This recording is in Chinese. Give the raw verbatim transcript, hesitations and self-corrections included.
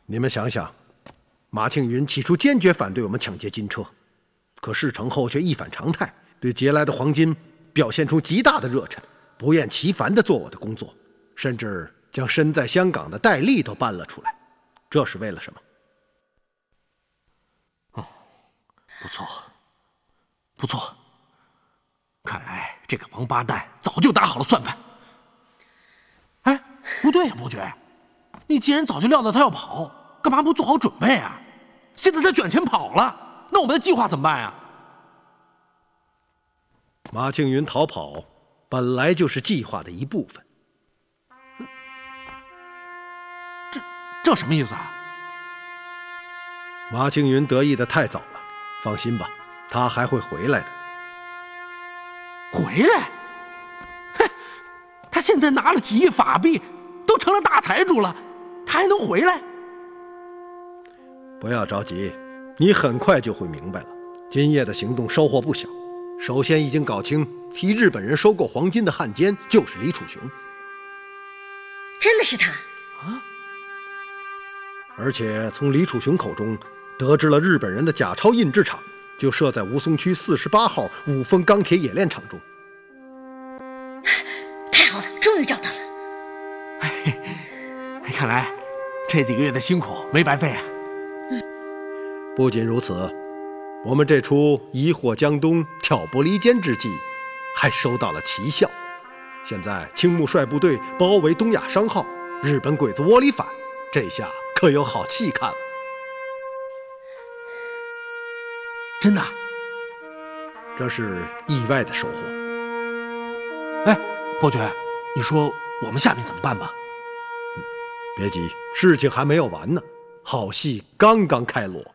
你们想想，马庆云起初坚决反对我们抢劫金车，可事成后却一反常态，对劫来的黄金表现出极大的热忱，不厌其烦地做我的工作，甚至将身在香港的戴笠都搬了出来。这是为了什么？ 哦，不错，不错。看来这个王八蛋早就打好了算盘。哎，不对呀，伯爵，你既然早就料到他要跑，干嘛不做好准备啊？现在他卷钱跑了，那我们的计划怎么办呀？ 马庆云逃跑本来就是计划的一部分。 这这什么意思啊？ 马庆云得意的太早了，放心吧，他还会回来的。 回来？嘿，他现在拿了几亿法币，都成了大财主了，他还能回来？ 不要着急，你很快就会明白了。今夜的行动收获不小，首先已经搞清替日本人收购黄金的汉奸就是李楚雄。 真的是他啊！ 而且从李楚雄口中得知了日本人的假钞印制厂就设在吴淞区四十八号五峰钢铁冶炼厂中。 太好了，终于找到了。 哎，看来这几个月的辛苦没白费啊。 不仅如此，我们这出疑惑江东、挑拨离间之计还收到了奇效。现在青木率部队包围东亚商号，日本鬼子窝里反，这下可有好戏看了。 真的？ 这是意外的收获。 哎，伯爵，你说我们下面怎么办吧？ 嗯，别急，事情还没有完呢，好戏刚刚开锣。